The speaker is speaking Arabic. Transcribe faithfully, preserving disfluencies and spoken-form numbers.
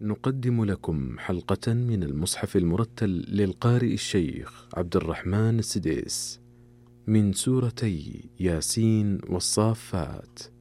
نقدم لكم حلقة من المصحف المرتل للقارئ الشيخ عبد الرحمن السديس من سورتي ياسين والصافات.